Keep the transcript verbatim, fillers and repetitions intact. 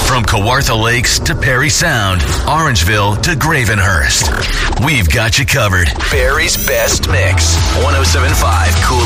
From Kawartha Lakes to Perry Sound, Orangeville to Gravenhurst, we've got you covered. Barry's Best Mix, one oh seven point five Cool